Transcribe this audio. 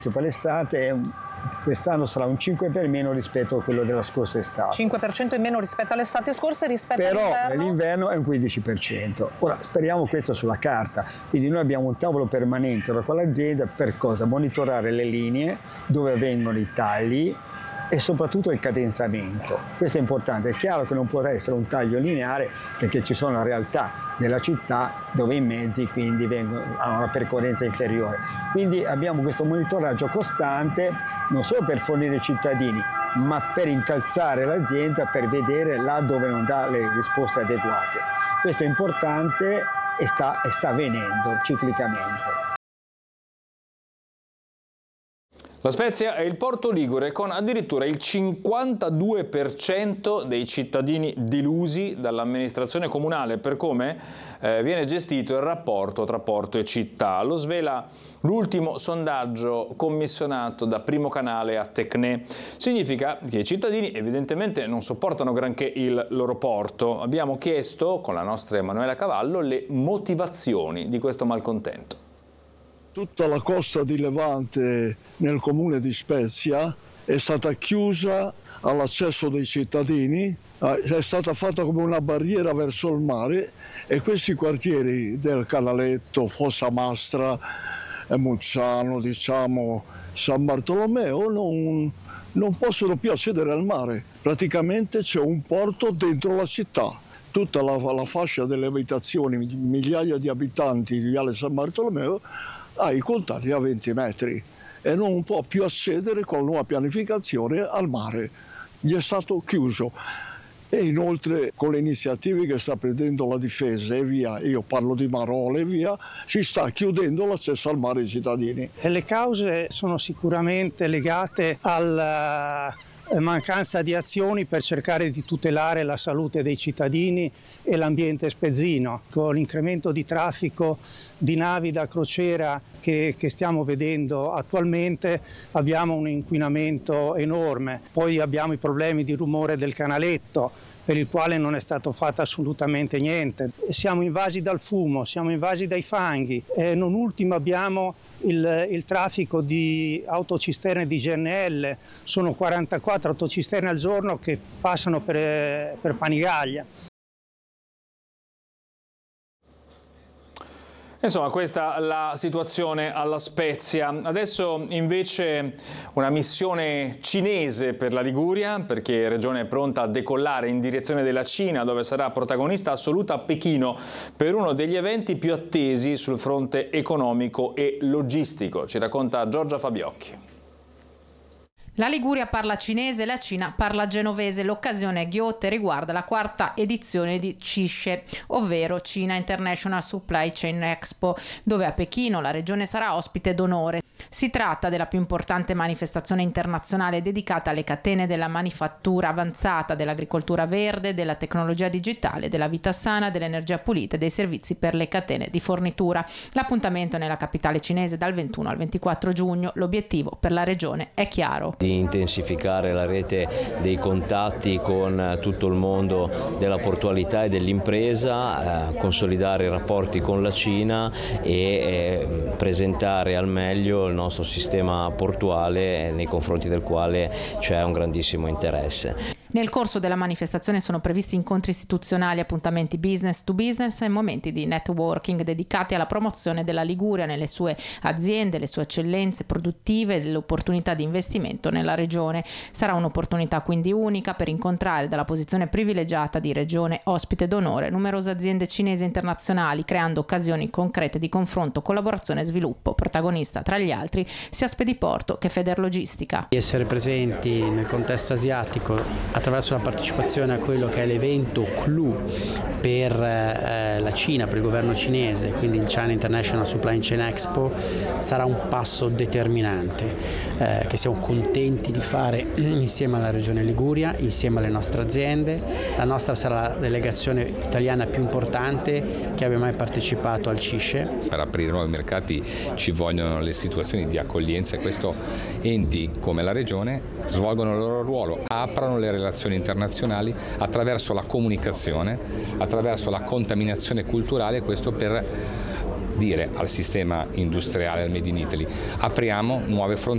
Per l'estate quest'anno sarà un 5% in meno rispetto a quello della scorsa estate. 5% in meno rispetto all'estate scorsa e rispetto all'inverno? Però l'inverno è un 15%. Ora speriamo questo sulla carta, quindi noi abbiamo un tavolo permanente con l'azienda per cosa? Monitorare le linee, dove avvengono i tagli e soprattutto il cadenzamento. Questo è importante, è chiaro che non può essere un taglio lineare perché ci sono realtà della città dove i mezzi quindi hanno una percorrenza inferiore. Quindi abbiamo questo monitoraggio costante non solo per fornire ai cittadini, ma per incalzare l'azienda per vedere là dove non dà le risposte adeguate. Questo è importante e sta avvenendo ciclicamente. La Spezia è il porto ligure con addirittura il 52% dei cittadini delusi dall'amministrazione comunale per come viene gestito il rapporto tra porto e città. Lo svela l'ultimo sondaggio commissionato da Primo Canale a Tecne. Significa che i cittadini evidentemente non sopportano granché il loro porto. Abbiamo chiesto con la nostra Emanuela Cavallo le motivazioni di questo malcontento. Tutta la costa di Levante nel comune di Spezia è stata chiusa all'accesso dei cittadini, è stata fatta come una barriera verso il mare e questi quartieri del Canaletto, Fossamastra, Mucciano, San Bartolomeo non possono più accedere al mare. Praticamente c'è un porto dentro la città. Tutta la fascia delle abitazioni, migliaia di abitanti di Viale San Bartolomeo, ha i contagli a 20 metri e non può più accedere con la nuova pianificazione al mare. Gli è stato chiuso. E inoltre con le iniziative che sta prendendo la difesa e via, io parlo di Marole e via, si sta chiudendo l'accesso al mare ai cittadini. E le cause sono sicuramente legate alla mancanza di azioni per cercare di tutelare la salute dei cittadini e l'ambiente spezzino. Con l'incremento di traffico di navi da crociera che stiamo vedendo attualmente abbiamo un inquinamento enorme. Poi abbiamo i problemi di rumore del canaletto, per il quale non è stato fatto assolutamente niente. Siamo invasi dal fumo, siamo invasi dai fanghi e non ultimo abbiamo il traffico di autocisterne di GNL. Sono 44 autocisterne al giorno che passano per Panigaglia. Insomma, questa è la situazione alla Spezia. Adesso invece una missione cinese per la Liguria, perché Regione è pronta a decollare in direzione della Cina, dove sarà protagonista assoluta a Pechino per uno degli eventi più attesi sul fronte economico e logistico. Ci racconta Giorgia Fabiocchi. La Liguria parla cinese, la Cina parla genovese. L'occasione ghiotta riguarda la quarta edizione di CISCE, ovvero China International Supply Chain Expo, dove a Pechino la regione sarà ospite d'onore. Si tratta della più importante manifestazione internazionale dedicata alle catene della manifattura avanzata, dell'agricoltura verde, della tecnologia digitale, della vita sana, dell'energia pulita e dei servizi per le catene di fornitura. L'appuntamento è nella capitale cinese dal 21 al 24 giugno. L'obiettivo per la regione è chiaro: di intensificare la rete dei contatti con tutto il mondo della portualità e dell'impresa, consolidare i rapporti con la Cina e presentare al meglio il nostro sistema portuale nei confronti del quale c'è un grandissimo interesse. Nel corso della manifestazione sono previsti incontri istituzionali, appuntamenti business to business e momenti di networking dedicati alla promozione della Liguria nelle sue aziende, le sue eccellenze produttive e le opportunità di investimento nella regione. Sarà un'opportunità quindi unica per incontrare dalla posizione privilegiata di regione ospite d'onore numerose aziende cinesi e internazionali, creando occasioni concrete di confronto, collaborazione e sviluppo. Protagonista tra gli altri sia Spediporto che Federlogistica. Essere presenti nel contesto asiatico attraverso la partecipazione a quello che è l'evento clou per la Cina, per il governo cinese, quindi il China International Supply Chain Expo, sarà un passo determinante che siamo contenti di fare insieme alla Regione Liguria, insieme alle nostre aziende. La nostra sarà la delegazione italiana più importante che abbia mai partecipato al CISCE. Per aprire nuovi mercati ci vogliono le situazioni di accoglienza e questo enti come la Regione svolgono il loro ruolo, aprono le relazioni internazionali attraverso la comunicazione, attraverso la contaminazione culturale, questo per dire al sistema industriale, al Made in Italy, apriamo nuove frontiere.